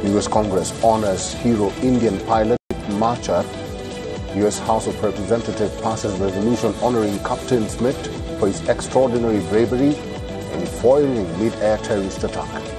U.S. Congress honors hero Indian pilot Marchar. U.S. House of Representatives passes resolution honoring Captain Smith for his extraordinary bravery in foiling mid-air terrorist attack.